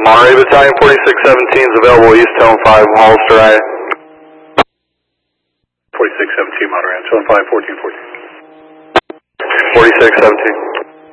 Monterey Battalion 4617 is available east, tone 5, Hollister, IA. 4617 Monterey, tone 5, 1414. 4617.